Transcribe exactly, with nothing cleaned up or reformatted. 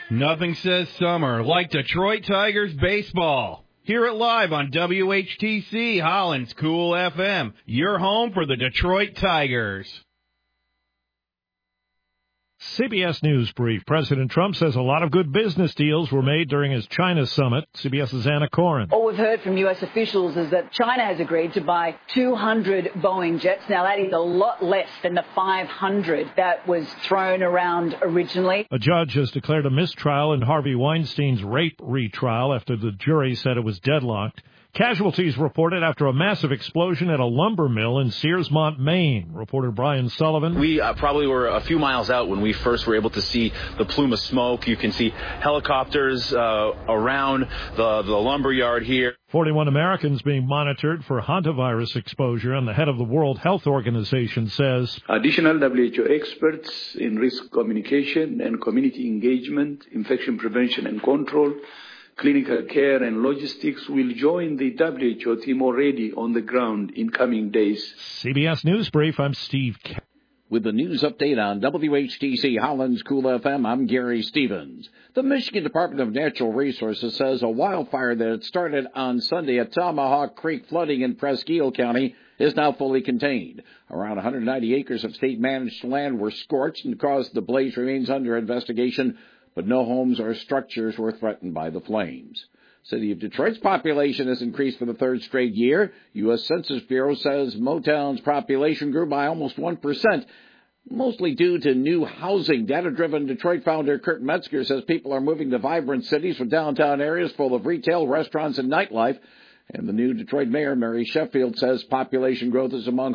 Nothing says summer like Detroit Tigers baseball. Hear it live on W H T C, Holland's Cool F M. Your home for the Detroit Tigers. C B S News Brief. President Trump says a lot of good business deals were made during his China summit. CBS's Anna Corin. All we've heard from U S officials is that China has agreed to buy two hundred Boeing jets. Now, that is a lot less than the five hundred that was thrown around originally. A judge has declared a mistrial in Harvey Weinstein's rape retrial after the jury said it was deadlocked. Casualties reported after a massive explosion at a lumber mill in Searsmont, Maine. Reporter Brian Sullivan. We uh, probably were a few miles out when we first were able to see the plume of smoke. You can see helicopters uh, around the, the lumber yard here. forty-one Americans being monitored for hantavirus exposure, and the head of the World Health Organization says additional W H O experts in risk communication and community engagement, infection prevention and control, clinical care and logistics will join the W H O team already on the ground in coming days. C B S News Brief, I'm Steve K. With the news update on W H T C Holland's Cool F M, I'm Gary Stevens. The Michigan Department of Natural Resources says a wildfire that had started on Sunday at Tomahawk Creek flooding in Presque County is now fully contained. Around one hundred ninety acres of state-managed land were scorched, and the cause of the blaze remains under investigation, but no homes or structures were threatened by the flames. City of Detroit's population has increased for the third straight year. U S Census Bureau says Motown's population grew by almost one percent, mostly due to new housing. Data-driven Detroit founder Kurt Metzger says people are moving to vibrant cities with downtown areas full of retail, restaurants, and nightlife. And the new Detroit mayor, Mary Sheffield, says population growth is among